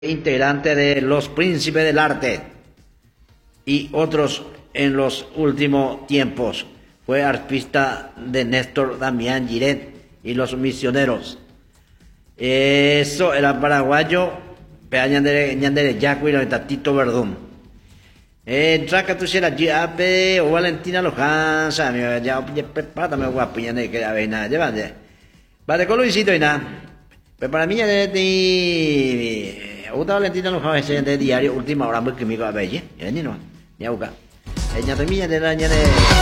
integrante de Los Príncipes del Arte y otros en los últimos tiempos. Fue artista de Néstor Damián Giret y Los Misioneros. Eso era paraguayo, pea ñandere Yacui, la Tito Verdún. Traca tu será Giape o Valentina Lojanza, ya prepárame guapo, ya no queda nada, llévate. Vale, con Luisito y nada. Pero para mí ya de Uta Valentina Lojanza de diario, última hora, muy químico a Belle, ya ni no, ya busca. Ella también de la